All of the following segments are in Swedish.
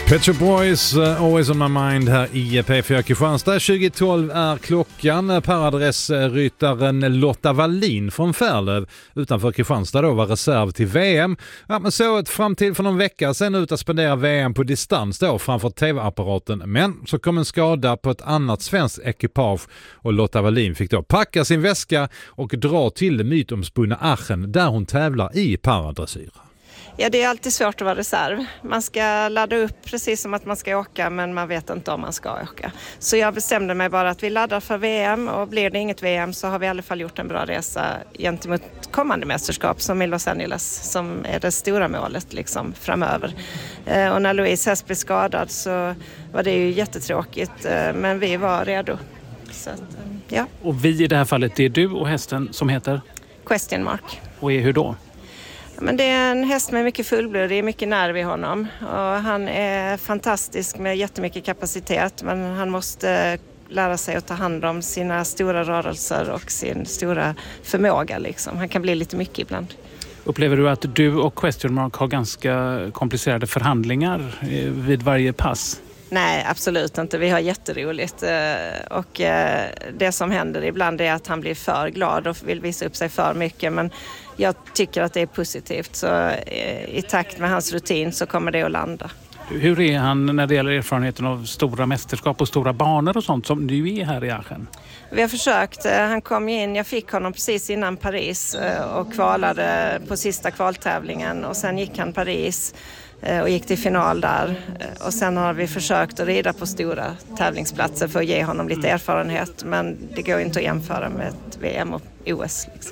Pet Shop Boys, Always on my mind här i P4 Kristianstad. 2012 är klockan. Paradressryttaren Lotta Wallin från Färlöv utanför Kristianstad då var reserv till VM. Ja, men så ett framtid för någon vecka sedan ut att spendera VM på distans då framför tv-apparaten. Men så kom en skada på ett annat svenskt ekipage och Lotta Wallin fick då packa sin väska och dra till det mytomspunna Aachen där hon tävlar i paradressyr. Ja, det är alltid svårt att vara reserv. Man ska ladda upp precis som att man ska åka, men man vet inte om man ska åka. Så jag bestämde mig bara att vi laddar för VM, och blir det inget VM så har vi i alla fall gjort en bra resa gentemot kommande mästerskap som i Los Angeles, som är det stora målet liksom framöver. Och när Louise Hess blev skadad så var det ju jättetråkigt, men vi var redo. Så att, ja. Och vi i det här fallet, det är du och hästen som heter? Question Mark. Och är hur då? Men det är en häst med mycket fullblod, det är mycket nerv i honom. Och han är fantastisk med jättemycket kapacitet, men han måste lära sig att ta hand om sina stora rörelser och sin stora förmåga. Liksom. Han kan bli lite mycket ibland. Upplever du att du och Question Mark har ganska komplicerade förhandlingar vid varje pass? Nej, absolut inte. Vi har jätteroligt. Och det som händer ibland är att han blir för glad och vill visa upp sig för mycket. Men jag tycker att det är positivt. Så i takt med hans rutin så kommer det att landa. Hur är han när det gäller erfarenheten av stora mästerskap och stora banor och sånt som du är här i Aachen? Vi har försökt. Han kom in, jag fick honom precis innan Paris och kvalade på sista kvaltävlingen. Och sen gick han Paris och gick till final där. Och sen har vi försökt att rida på stora tävlingsplatser för att ge honom lite erfarenhet. Men det går inte att jämföra med ett VM och OS. Liksom.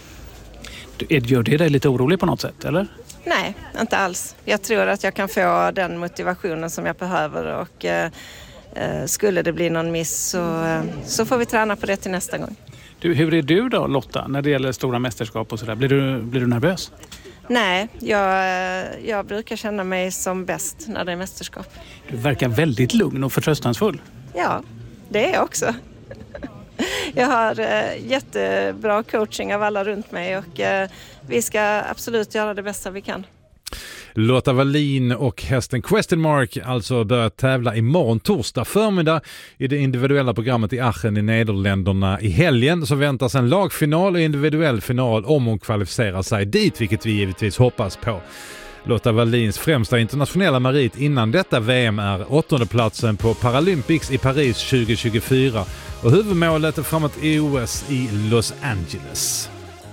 Gör det dig lite orolig på något sätt, eller? Nej, inte alls. Jag tror att jag kan få den motivationen som jag behöver. Och skulle det bli någon miss så får vi träna på det till nästa gång. Hur är du då, Lotta, när det gäller stora mästerskap och sådär? Blir du nervös? Nej, jag brukar känna mig som bäst när det är mästerskap. Du verkar väldigt lugn och förtröstansfull. Ja, det är jag också. Jag har jättebra coaching av alla runt mig och vi ska absolut göra det bästa vi kan. Lotta Wallin och hästen Question Mark alltså börjar tävla imorgon torsdag förmiddag i det individuella programmet i Aachen i Nederländerna. I helgen så väntas en lagfinal och individuell final om hon kvalificerar sig dit, vilket vi givetvis hoppas på. Lotta Wallins främsta internationella merit innan detta VM är 8:e platsen på Paralympics i Paris 2024 och huvudmålet är framåt i OS i Los Angeles.